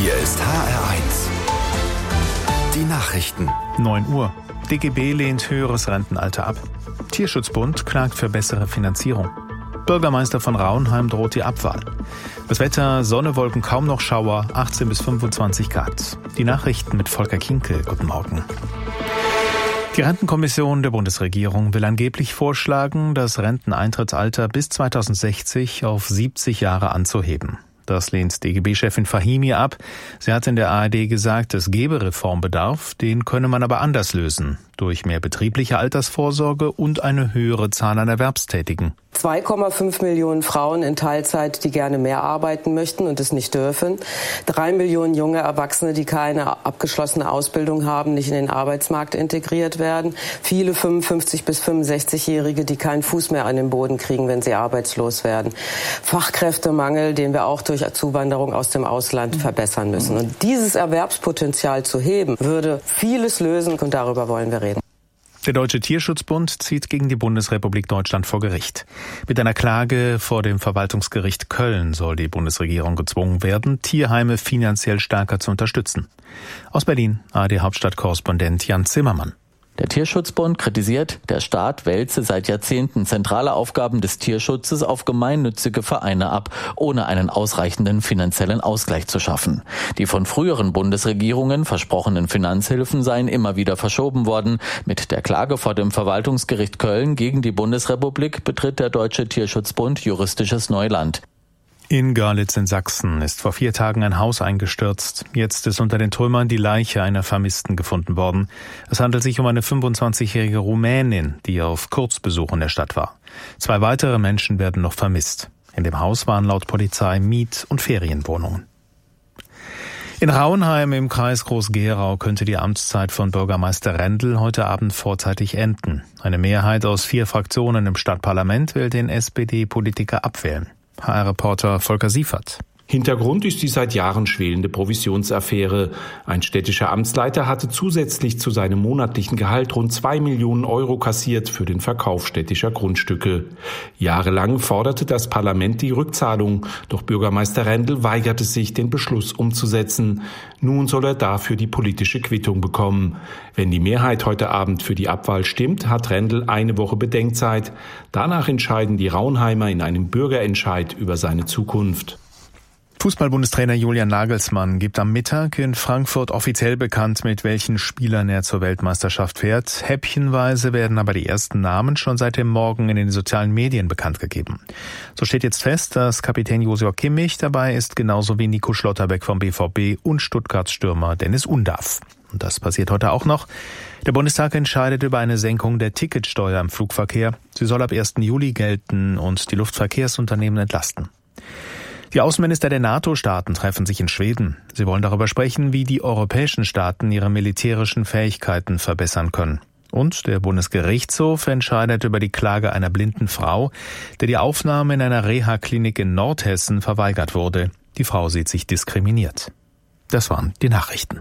Hier ist HR1. Die Nachrichten. 9 Uhr. DGB lehnt höheres Rentenalter ab. Tierschutzbund klagt für bessere Finanzierung. Bürgermeister von Raunheim droht die Abwahl. Das Wetter, Sonne, Wolken, kaum noch Schauer, 18 bis 25 Grad. Die Nachrichten mit Volker Kinkel. Guten Morgen. Die Rentenkommission der Bundesregierung will angeblich vorschlagen, das Renteneintrittsalter bis 2060 auf 70 Jahre anzuheben. Das lehnt DGB-Chefin Fahimi ab. Sie hat in der ARD gesagt, es gebe Reformbedarf, den könne man aber anders lösen. Durch mehr betriebliche Altersvorsorge und eine höhere Zahl an Erwerbstätigen. 2,5 Millionen Frauen in Teilzeit, die gerne mehr arbeiten möchten und es nicht dürfen. 3 Millionen junge Erwachsene, die keine abgeschlossene Ausbildung haben, nicht in den Arbeitsmarkt integriert werden. Viele 55- bis 65-Jährige, die keinen Fuß mehr an den Boden kriegen, wenn sie arbeitslos werden. Fachkräftemangel, den wir auch durch Zuwanderung aus dem Ausland verbessern müssen. Und dieses Erwerbspotenzial zu heben, würde vieles lösen und darüber wollen wir reden. Der Deutsche Tierschutzbund zieht gegen die Bundesrepublik Deutschland vor Gericht. Mit einer Klage vor dem Verwaltungsgericht Köln soll die Bundesregierung gezwungen werden, Tierheime finanziell stärker zu unterstützen. Aus Berlin, ARD-Hauptstadtkorrespondent Jan Zimmermann. Der Tierschutzbund kritisiert, der Staat wälze seit Jahrzehnten zentrale Aufgaben des Tierschutzes auf gemeinnützige Vereine ab, ohne einen ausreichenden finanziellen Ausgleich zu schaffen. Die von früheren Bundesregierungen versprochenen Finanzhilfen seien immer wieder verschoben worden. Mit der Klage vor dem Verwaltungsgericht Köln gegen die Bundesrepublik betritt der Deutsche Tierschutzbund juristisches Neuland. In Görlitz in Sachsen ist vor 4 Tagen ein Haus eingestürzt. Jetzt ist unter den Trümmern die Leiche einer Vermissten gefunden worden. Es handelt sich um eine 25-jährige Rumänin, die auf Kurzbesuch in der Stadt war. 2 weitere Menschen werden noch vermisst. In dem Haus waren laut Polizei Miet- und Ferienwohnungen. In Raunheim im Kreis Groß-Gerau könnte die Amtszeit von Bürgermeister Rendel heute Abend vorzeitig enden. Eine Mehrheit aus 4 Fraktionen im Stadtparlament will den SPD-Politiker abwählen. HR-Reporter Volker Siefert. Hintergrund ist die seit Jahren schwelende Provisionsaffäre. Ein städtischer Amtsleiter hatte zusätzlich zu seinem monatlichen Gehalt rund 2 Millionen Euro kassiert für den Verkauf städtischer Grundstücke. Jahrelang forderte das Parlament die Rückzahlung, doch Bürgermeister Rendel weigerte sich, den Beschluss umzusetzen. Nun soll er dafür die politische Quittung bekommen. Wenn die Mehrheit heute Abend für die Abwahl stimmt, hat Rendel eine Woche Bedenkzeit. Danach entscheiden die Raunheimer in einem Bürgerentscheid über seine Zukunft. Fußball-Bundestrainer Julian Nagelsmann gibt am Mittag in Frankfurt offiziell bekannt, mit welchen Spielern er zur Weltmeisterschaft fährt. Häppchenweise werden aber die ersten Namen schon seit dem Morgen in den sozialen Medien bekannt gegeben. So steht jetzt fest, dass Kapitän Joshua Kimmich dabei ist, genauso wie Nico Schlotterbeck vom BVB und Stuttgarts Stürmer Dennis Undav. Und das passiert heute auch noch. Der Bundestag entscheidet über eine Senkung der Ticketsteuer im Flugverkehr. Sie soll ab 1. Juli gelten und die Luftverkehrsunternehmen entlasten. Die Außenminister der NATO-Staaten treffen sich in Schweden. Sie wollen darüber sprechen, wie die europäischen Staaten ihre militärischen Fähigkeiten verbessern können. Und der Bundesgerichtshof entscheidet über die Klage einer blinden Frau, der die Aufnahme in einer Reha-Klinik in Nordhessen verweigert wurde. Die Frau sieht sich diskriminiert. Das waren die Nachrichten.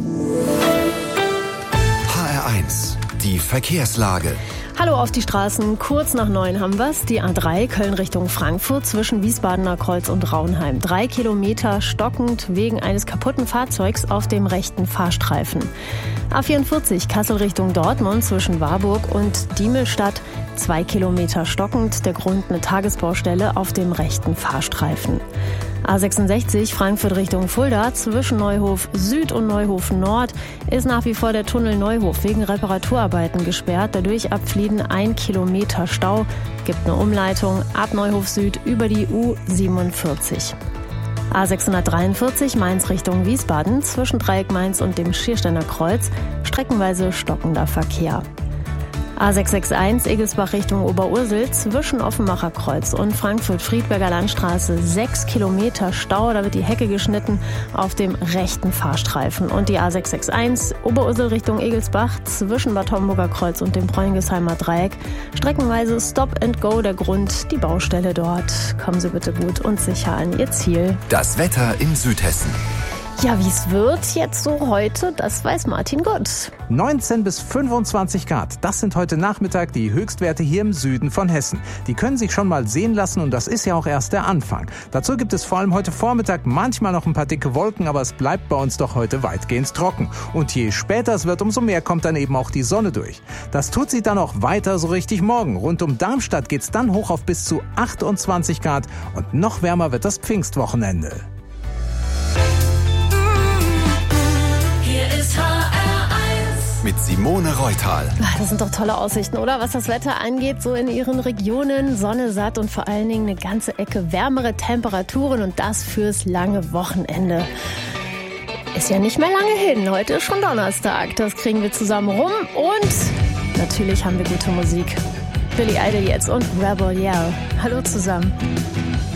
HR1, die Verkehrslage. Hallo auf die Straßen. Kurz nach 9 haben wir's. Die A3 Köln Richtung Frankfurt zwischen Wiesbadener Kreuz und Raunheim. 3 Kilometer stockend wegen eines kaputten Fahrzeugs auf dem rechten Fahrstreifen. A44 Kassel Richtung Dortmund zwischen Warburg und Diemelstadt. 2 Kilometer stockend. Der Grund eine Tagesbaustelle auf dem rechten Fahrstreifen. A66 Frankfurt Richtung Fulda zwischen Neuhof Süd und Neuhof Nord ist nach wie vor der Tunnel Neuhof wegen Reparaturarbeiten gesperrt. Dadurch ab Flieden 1 Kilometer Stau. Gibt eine Umleitung ab Neuhof Süd über die U47. A643 Mainz Richtung Wiesbaden zwischen Dreieck Mainz und dem Schiersteiner Kreuz. Streckenweise stockender Verkehr. A661 Egelsbach Richtung Oberursel zwischen Offenbacher Kreuz und Frankfurt-Friedberger Landstraße 6 Kilometer Stau. Da wird die Hecke geschnitten auf dem rechten Fahrstreifen. Und die A661 Oberursel Richtung Egelsbach zwischen Bad Homburger Kreuz und dem Bräungesheimer Dreieck. Streckenweise Stop and Go. Der Grund, die Baustelle dort. Kommen Sie bitte gut und sicher an Ihr Ziel. Das Wetter in Südhessen. Ja, wie es wird jetzt so heute, das weiß Martin Gott. 19 bis 25 Grad, das sind heute Nachmittag die Höchstwerte hier im Süden von Hessen. Die können sich schon mal sehen lassen und das ist ja auch erst der Anfang. Dazu gibt es vor allem heute Vormittag manchmal noch ein paar dicke Wolken, aber es bleibt bei uns doch heute weitgehend trocken. Und je später es wird, umso mehr kommt dann eben auch die Sonne durch. Das tut sie dann auch weiter so richtig morgen. Rund um Darmstadt geht's dann hoch auf bis zu 28 Grad und noch wärmer wird das Pfingstwochenende. Mit Simone Reutal. Das sind doch tolle Aussichten, oder? Was das Wetter angeht, so in Ihren Regionen. Sonne, satt und vor allen Dingen eine ganze Ecke wärmere Temperaturen und das fürs lange Wochenende. Ist ja nicht mehr lange hin. Heute ist schon Donnerstag. Das kriegen wir zusammen rum und natürlich haben wir gute Musik. Billy Idol jetzt und Rebel Yell. Hallo zusammen.